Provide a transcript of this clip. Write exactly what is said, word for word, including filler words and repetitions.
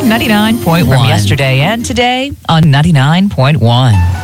ninety-nine point one. From yesterday and today on ninety-nine point one.